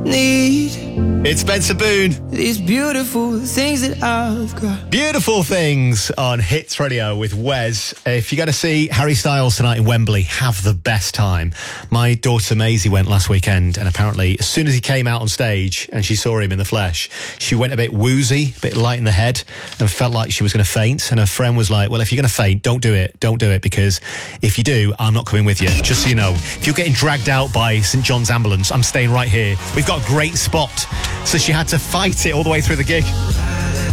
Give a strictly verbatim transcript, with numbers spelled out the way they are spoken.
need. It's Spencer Boone. These beautiful things that I've got. Beautiful Things on Hits Radio with Wes. If you're going to see Harry Styles tonight in Wembley, have the best time. My daughter Maisie went last weekend, and apparently as soon as he came out on stage and she saw him in the flesh, she went a bit woozy, a bit light in the head, and felt like she was going to faint. And her friend was like, well, if you're going to faint, don't do it. Don't do it, because if you do, I'm not coming with you. Just so you know, if you're getting dragged out by St John's ambulance, I'm staying right here. We've got a great spot. So she had to fight it all the way through the gig.